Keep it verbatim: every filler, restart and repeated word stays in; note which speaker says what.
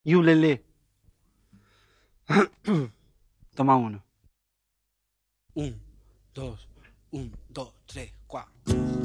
Speaker 1: Yulele. Toma uno.
Speaker 2: Un, dos, un, dos, tres, cuatro.